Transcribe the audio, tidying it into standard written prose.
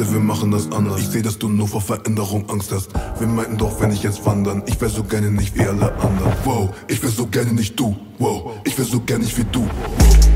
Baby, wir machen das anders. Ich seh, dass du nur vor Veränderung Angst hast. Wir meinten doch, wenn ich jetzt wandern. Ich wär so gerne nicht wie alle anderen. Wow, ich wär so gerne nicht du. Wow, ich wär so gerne nicht wie du. Wow.